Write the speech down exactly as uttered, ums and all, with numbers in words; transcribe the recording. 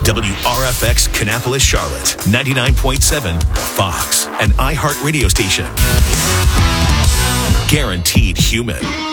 W R F X Kannapolis, Charlotte, ninety-nine point seven, Fox, an iHeart radio station. Guaranteed human.